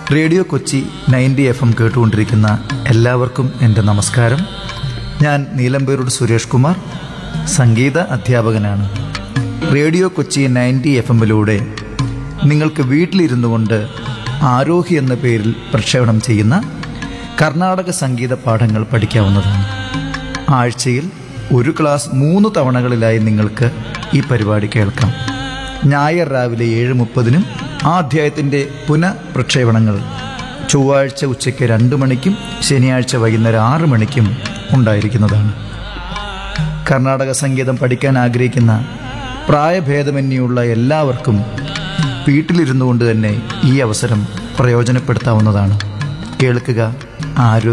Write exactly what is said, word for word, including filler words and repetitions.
Radio Kochi ninety F M കേട്ടുകൊണ്ടിരിക്കുന്ന എല്ലാവർക്കും എൻ്റെ നമസ്കാരം. ഞാൻ നീലമ്പേരൂർ സുരേഷ് കുമാർ, സംഗീത അധ്യാപകനാണ്. റേഡിയോ കൊച്ചി നയൻറ്റി എഫ് എമ്മിലൂടെ നിങ്ങൾക്ക് വീട്ടിലിരുന്നു കൊണ്ട് ആരോഹി എന്ന പേരിൽ പ്രക്ഷേപണം ചെയ്യുന്ന കർണാടക സംഗീത പാഠങ്ങൾ പഠിക്കാവുന്നതാണ്. ആഴ്ചയിൽ ഒരു ക്ലാസ് മൂന്ന് തവണകളിലായി നിങ്ങൾക്ക് ഈ പരിപാടി കേൾക്കാം. ഞായർ രാവിലെ ഏഴ് മുപ്പതിനും ആ അധ്യായത്തിൻ്റെ പുനഃപ്രക്ഷേപണങ്ങൾ ചൊവ്വാഴ്ച ഉച്ചയ്ക്ക് രണ്ട് മണിക്കും ശനിയാഴ്ച വൈകുന്നേരം ആറ് മണിക്കും ഉണ്ടായിരിക്കുന്നതാണ്. കർണാടക സംഗീതം പഠിക്കാൻ ആഗ്രഹിക്കുന്ന പ്രായഭേദമന്യുള്ള എല്ലാവർക്കും വീട്ടിലിരുന്നു കൊണ്ട് തന്നെ ഈ അവസരം പ്രയോജനപ്പെടുത്താവുന്നതാണ്. കേൾക്കുക, ആരോഗ്യം